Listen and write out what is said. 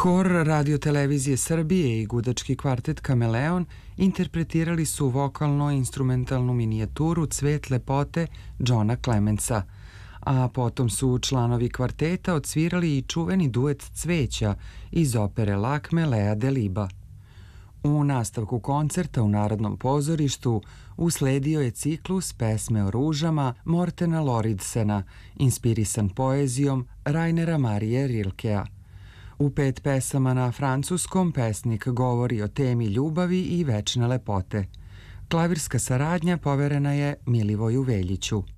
Hor radiotelevizije Srbije i gudački kvartet Kameleon interpretirali su vokalno-instrumentalnu minijaturu Cvet lepote Johna Clemensa, a potom su članovi kvarteta odsvirali i čuveni duet Cveća iz opere Lakme Lea Deliba. U nastavku koncerta u Narodnom pozorištu usledio je ciklus pesme o ružama Mortena Loridsena, inspirisan poezijom Rainera Marije Rilkea. U 5 pesama na francuskom pesnik govori o temi ljubavi i večne lepote. Klavirska saradnja poverena je Milivoju Veljiću.